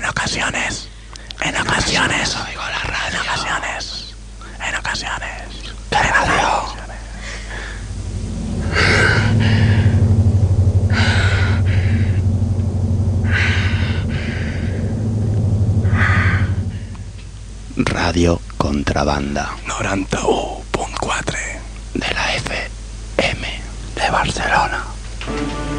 ocasiones, en ocasiones oigo la radio, en ocasiones, ¿qué radio? Radio Contrabanda 91.4 de la FM de Barcelona.